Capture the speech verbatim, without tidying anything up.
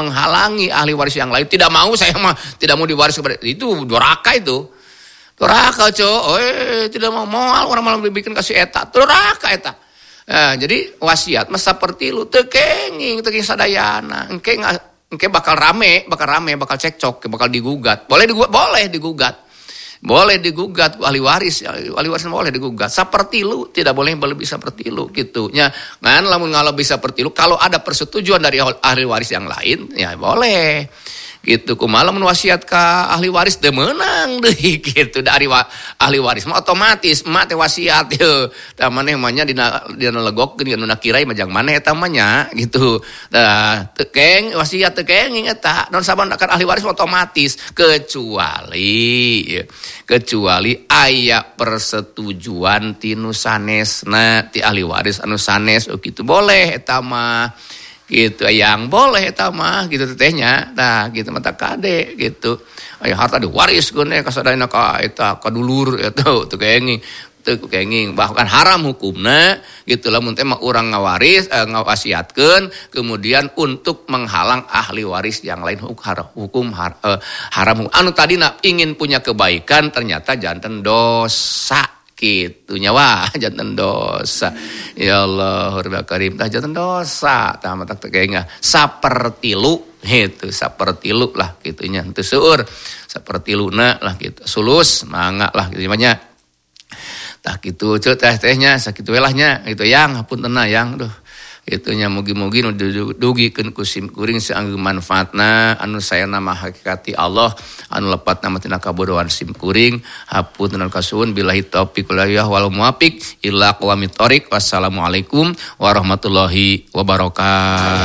menghalangi ahli waris yang lain, tidak mau saya mah tidak mau diwaris kepada itu durhaka itu. Durhaka cok, eh tidak mau moal orang malah dibikin kasih eta, durhaka eta. Nah, jadi wasiat mah saperti lu teu kenging, teu sadayana. Engke engke bakal rame, bakal rame, bakal cekcok, bakal digugat. Boleh digugat, boleh digugat. Boleh digugat ahli waris, ahli waris boleh digugat. Saperti lu tidak boleh lebih seperti lu gitu. Nya kan lamun ngalau bisa seperti lu, kalau ada persetujuan dari ahli waris yang lain, ya boleh. Gitu kumaha mun wasiat ka ahli waris teu meunang deui gitu dari wa, ahli waris mah otomatis emak teh wasiat yeuh tah maneh mah nya dina dina legokkeun dina nu kirai mah jang maneh eta mah nya gitu tah teu keng wasiat teu kenging eta naon sabaraha ahli waris otomatis kecuali ya, kecuali aya persetujuan ti nu sanesna ti ahli waris anu sanes oh gitu boleh eta mah gitu yang boleh eta mah gitu tetehnya tah gitu mata kade gitu aya harta diwariskeun ka sadayana ka eta ka dulur eta teu kenging teu kenging bahkan haram hukumna gitu lamun teh mah urang ngawaris eh, ngawasiatkeun kemudian untuk menghalang ahli waris yang lain hukum har, eh, haram anu tadina ingin punya kebaikan ternyata janten dosa gitu nyawa janten dosa ya Allah Rabbul Karim tah janten dosa tah mata teu kenging saperti lu itu saperti lu lah gitu nya teu seueur saperti luna lah gitu sulus mangga lah gitu nya tah kitu ceuk teh tehnya sakitu we lah nya gitu yang hapuntenna yang duh itunya mugi-mugi nu dugikeun ku sim kuring saanggeum manfaatna anu sayana mah hakikati Allah anu lepatna mah tina kabodohan sim kuring hapunten kasuhun billahi taufiq wal muwaffiq illa qawamit thoriq wassalamualaikum warahmatullahi wabarakatuh.